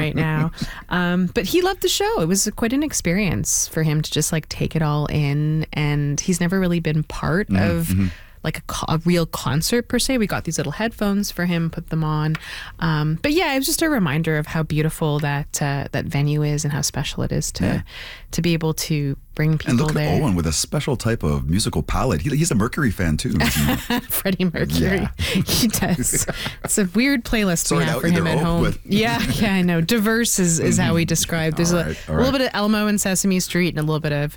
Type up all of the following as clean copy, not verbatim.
right now. But he loved the show. It was quite an experience for him to just like take it all in. And he's never really been part of like a real concert per se. We got these little headphones for him, put them on. But yeah, it was just a reminder of how beautiful that that venue is and how special it is to be able to bring people and look there. at Owen with a special type of musical palette. He's a Mercury fan too, isn't he? Freddie Mercury. Yeah. He does. It's a weird playlist we have for him at home. But... Yeah, I know. Diverse is how we describe. There's a little bit of Elmo and Sesame Street and a little bit of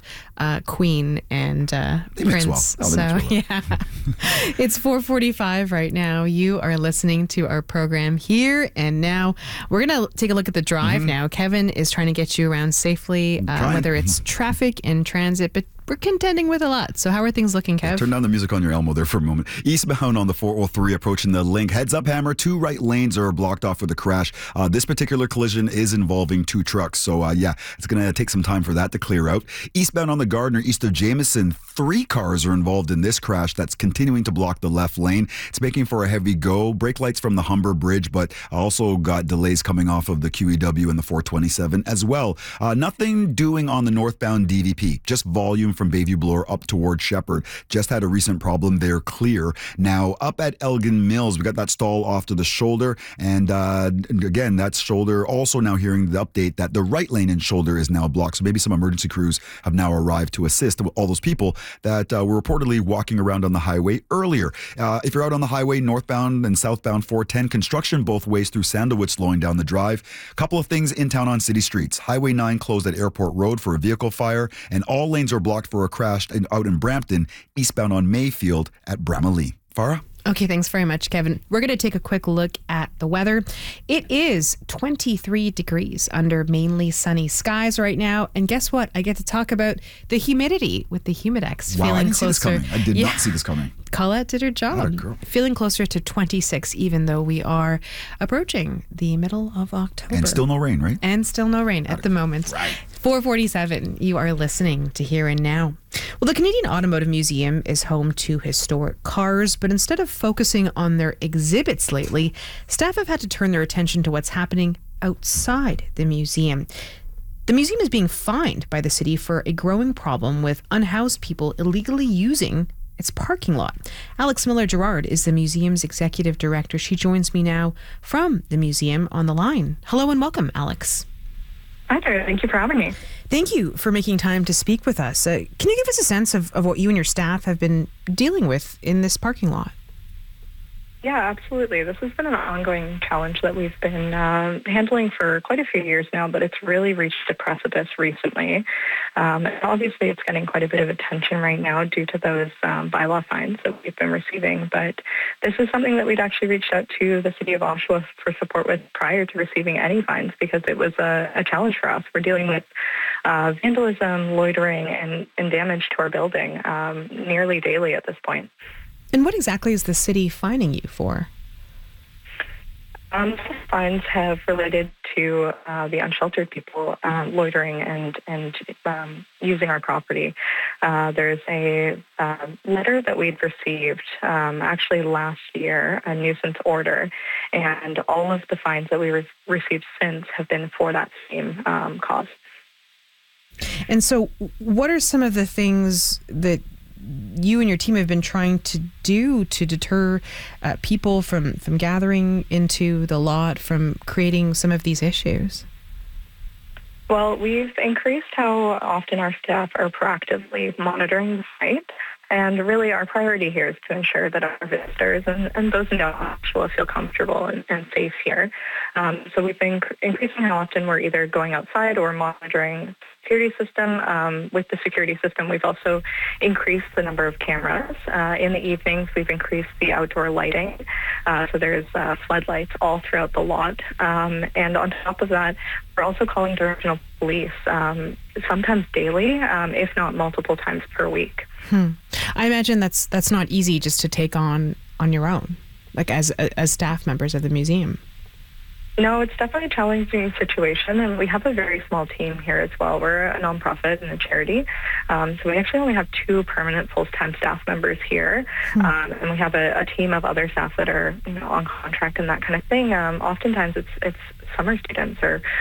Queen and Prince. Yeah. It's 4:45 right now. You are listening to our program Here and Now. We're going to take a look at the drive now. Kevin is trying to get you around safely, whether it's traffic and transit, but we're contending with a lot. So how are things looking, Kev? Turn down the music on your Elmo there for a moment. Eastbound on the 403 approaching the link. Heads up, Hammer. 2 right lanes are blocked off with a crash. This particular collision is involving 2 trucks. So, it's going to take some time for that to clear out. Eastbound on the Gardner, east of Jameson, 3 cars are involved in this crash that's continuing to block the left lane. It's making for a heavy go. Brake lights from the Humber Bridge, but also got delays coming off of the QEW and the 427 as well. Nothing doing on the northbound DVP, just volume from Bayview Bloor up towards Shepherd. Just had a recent problem there, clear. Now, up at Elgin Mills, we got that stall off to the shoulder. And again, that shoulder, also now hearing the update that the right lane and shoulder is now blocked. So maybe some emergency crews have now arrived to assist all those people that were reportedly walking around on the highway earlier. If you're out on the highway, northbound and southbound 410, construction both ways through Sandalwood slowing down the drive. A couple of things in town on city streets. Highway 9 closed at Airport Road for a vehicle fire, and all lanes are blocked for a crash out in Brampton, eastbound on Mayfield at Bramalea. Farah? Okay, thanks very much, Kevin. We're going to take a quick look at the weather. It is 23 degrees under mainly sunny skies right now. And guess what? I get to talk about the humidity with the Humidex. Wow, feeling I didn't see this closer. coming. I did not see this coming. Colette did her job. What a girl. Feeling closer to 26, even though we are approaching the middle of October. And still no rain, right? And still no rain at the moment. Right. 4:47, you are listening to Here and Now. Well, the Canadian Automotive Museum is home to historic cars, but instead of focusing on their exhibits lately, staff have had to turn their attention to what's happening outside the museum. The museum is being fined by the city for a growing problem with unhoused people illegally using its parking lot. Alex Miller-Gerard is the museum's executive director. She joins me now from the museum on the line. Hello and welcome, Alex. Hi there. Thank you for having me. Thank you for making time to speak with us. Can you give us a sense of what you and your staff have been dealing with in this parking lot? Yeah, absolutely. This has been an ongoing challenge that we've been handling for quite a few years now, but it's really reached a precipice recently. And obviously, it's getting quite a bit of attention right now due to those bylaw fines that we've been receiving. But this is something that we'd actually reached out to the city of Oshawa for support with prior to receiving any fines because it was a challenge for us. We're dealing with vandalism, loitering, and damage to our building nearly daily at this point. And what exactly is the city fining you for? Fines have related to the unsheltered people loitering and using our property. There's a letter that we'd received actually last year, a nuisance order, and all of the fines that we received since have been for that same cause. And so what are some of the things that you and your team have been trying to do to deter people from gathering into the lot, from creating some of these issues? Well, we've increased how often our staff are proactively monitoring the site. And really our priority here is to ensure that our visitors and those in Oshawa feel comfortable and safe here. So we've been increasing how often we're either going outside or monitoring the security system. With the security system, we've also increased the number of cameras. In the evenings, we've increased the outdoor lighting. So there's floodlights all throughout the lot. And on top of that, we're also calling regional police, sometimes daily, if not multiple times per week. I imagine that's not easy just to take on your own, like as staff members of the museum. No, it's definitely a challenging situation, and we have a very small team here as well. We're a nonprofit and a charity, so we actually only have 2 permanent full-time staff members here, and we have a team of other staff that are on contract and that kind of thing. Oftentimes, it's summer students or